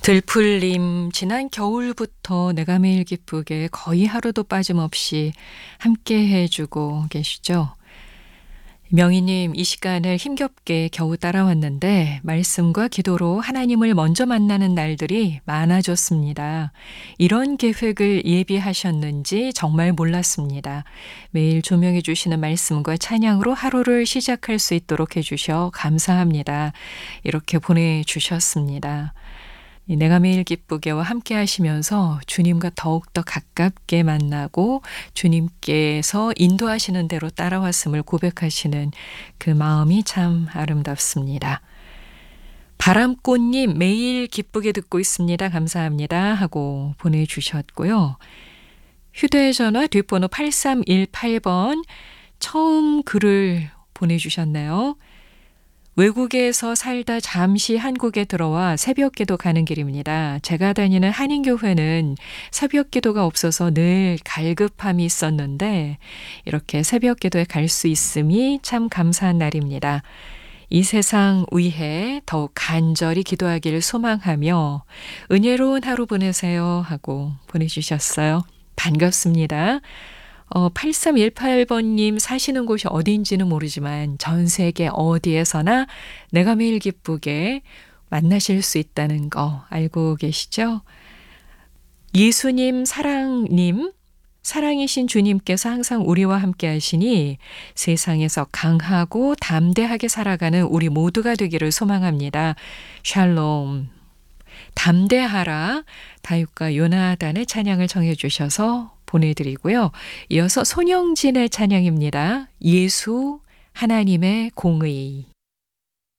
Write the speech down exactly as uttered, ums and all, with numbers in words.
들풀님, 지난 겨울부터 내가 매일 기쁘게 거의 하루도 빠짐없이 함께 해주고 계시죠? 명희님, 이 시간을 힘겹게 겨우 따라왔는데 말씀과 기도로 하나님을 먼저 만나는 날들이 많아졌습니다. 이런 계획을 예비하셨는지 정말 몰랐습니다. 매일 조명해 주시는 말씀과 찬양으로 하루를 시작할 수 있도록 해주셔 감사합니다. 이렇게 보내주셨습니다. 이 내가 매일 기쁘게와 함께 하시면서 주님과 더욱더 가깝게 만나고 주님께서 인도하시는 대로 따라왔음을 고백하시는 그 마음이 참 아름답습니다. 바람꽃님, 매일 기쁘게 듣고 있습니다. 감사합니다 하고 보내주셨고요. 휴대전화 뒷번호 팔삼일팔 번 처음 글을 보내주셨네요. 외국에서 살다 잠시 한국에 들어와 새벽기도 가는 길입니다. 제가 다니는 한인교회는 새벽기도가 없어서 늘 갈급함이 있었는데 이렇게 새벽기도에 갈 수 있음이 참 감사한 날입니다. 이 세상 위해 더욱 간절히 기도하기를 소망하며 은혜로운 하루 보내세요 하고 보내주셨어요. 반갑습니다. 어, 팔삼일팔 번님 사시는 곳이 어디인지는 모르지만 전 세계 어디에서나 내가 매일 기쁘게 만나실 수 있다는 거 알고 계시죠? 예수님, 사랑님, 사랑이신 주님께서 항상 우리와 함께 하시니 세상에서 강하고 담대하게 살아가는 우리 모두가 되기를 소망합니다. 샬롬. 담대하라. 다윗과 요나단의 찬양을 정해 주셔서 보내드리고요. 이어서 손영진의 찬양입니다. 예수 하나님의 공의.